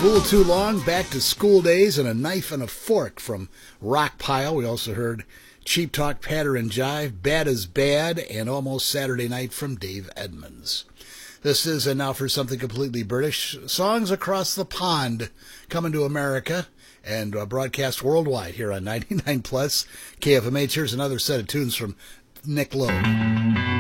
Fool Too Long, Back to School Days, and A Knife and a Fork from Rockpile. We also heard Cheap Talk, Patter and Jive, Bad is Bad, and Almost Saturday Night from Dave Edmunds. This is, and now for something completely British, Songs Across the Pond, coming to America and broadcast worldwide here on 99 Plus KFMH. Here's another set of tunes from Nick Lowe.